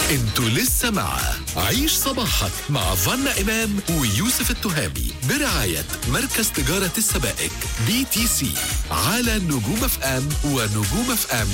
انتوا لسه مع عيش صباحك مع فانا إمام ويوسف التهامي برعاية مركز تجارة السبائك BTC على نجوم اف ام ونجوم اف ام